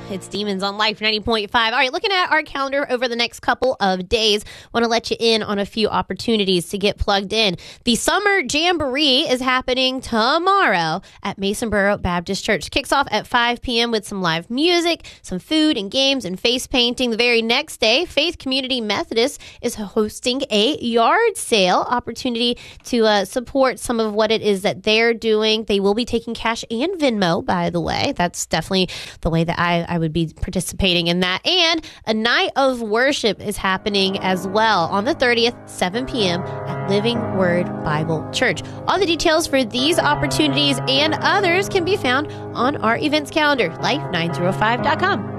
It's Demons on Life 90.5. All right, looking at our calendar over the next couple of days, want to let you in on a few opportunities to get plugged in. The Summer Jamboree is happening tomorrow at Masonboro Baptist Church. Kicks off at 5 p.m. with some live music, some food and games and face painting. The very next day, Faith Community Methodist is hosting a yard sale opportunity to support some of what it is that they're doing. They will be taking cash and Venmo, by the way. That's definitely the way that I would be participating in that. And a night of worship is happening as well on the 30th, 7 p.m. at Living Word Bible Church. All the details for these opportunities and others can be found on our events calendar, life905.com.